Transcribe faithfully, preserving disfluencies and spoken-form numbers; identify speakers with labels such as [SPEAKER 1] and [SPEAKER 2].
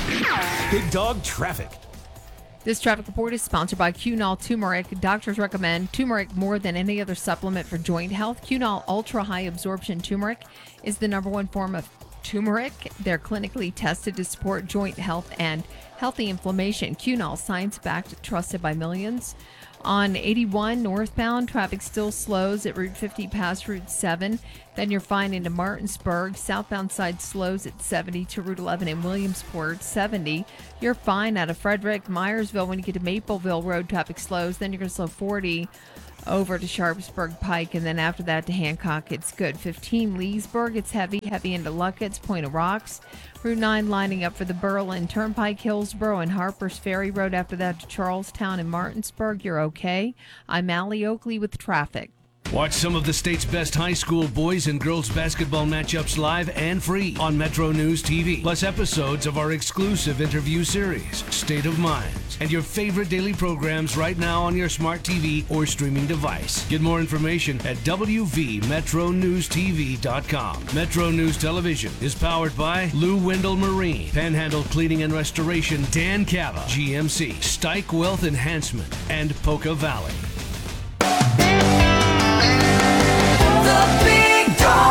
[SPEAKER 1] Big Dog Traffic.
[SPEAKER 2] This traffic report is sponsored by Cunol Turmeric. Doctors recommend turmeric more than any other supplement for joint health. Cunol Ultra High Absorption Turmeric is the number one form of turmeric. They're clinically tested to support joint health and healthy inflammation. Cunol, science-backed, trusted by millions. On eighty-one northbound, traffic still slows at Route fifty past Route seven. Then you're fine into Martinsburg. Southbound side slows at seventy to Route eleven in Williamsport. seventy. You're fine out of Frederick, Myersville. When you get to Mapleville Road, traffic slows. Then you're going to slow forty over to Sharpsburg Pike, and then after that to Hancock, it's good. fifteen Leesburg, it's heavy, heavy into Luckett's, Point of Rocks. Route nine lining up for the Berlin Turnpike, Hillsborough, and Harper's Ferry Road. After that to Charlestown and Martinsburg, you're okay. I'm Allie Oakley with traffic.
[SPEAKER 3] Watch some of the state's best high school boys and girls basketball matchups live and free on Metro News T V. Plus episodes of our exclusive interview series, State of Minds, and your favorite daily programs right now on your smart T V or streaming device. Get more information at w v metro news t v dot com. Metro News Television is powered by Lou Wendell Marine, Panhandle Cleaning and Restoration, Dan Cava, G M C, Stike Wealth Enhancement, and Poca Valley.
[SPEAKER 4] The Big Dog.